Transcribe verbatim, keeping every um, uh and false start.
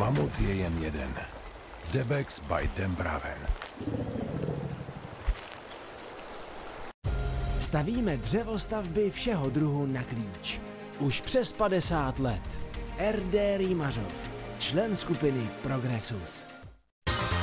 Mamut je jen jeden. Debex by Dembraven. Stavíme dřevostavby všeho druhu na klíč. Už přes padesát let. R D Rýmařov, člen skupiny Progressus.